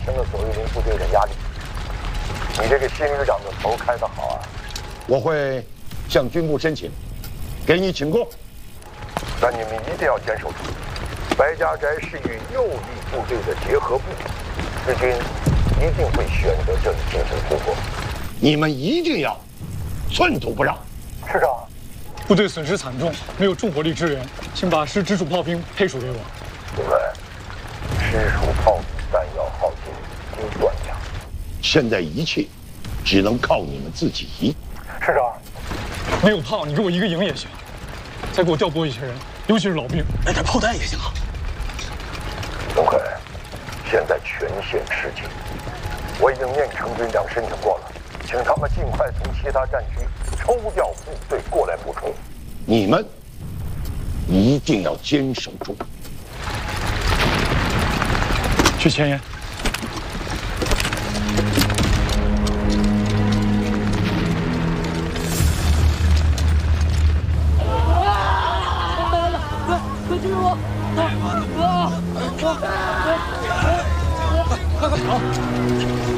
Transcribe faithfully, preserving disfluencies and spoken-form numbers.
轻了左右邻部队的压力。你这个新旅长的头开得好啊！ 我会向军部申请，给你请功。 但你们一定要坚守住，白家斋是与右翼部队的结合部，日军一定会选择这里进行突破。 你们一定要寸土不让。 师长， 部队损失惨重，没有重火力支援，请把师直属炮兵配属给我。 主任，师属炮兵弹药耗尽，已断粮。 现在一切只能靠你们自己。 师长， 没有炮，你给我一个营也行，再给我调拨一些人，尤其是老兵， 来点炮弹也行啊。 董肯，现在全线吃紧，我已经面程军长申请过了，请他们尽快从其他战区抽调部队过来补充。 你们一定要坚守住。 去前沿。 快救我！啊啊！快快快！好。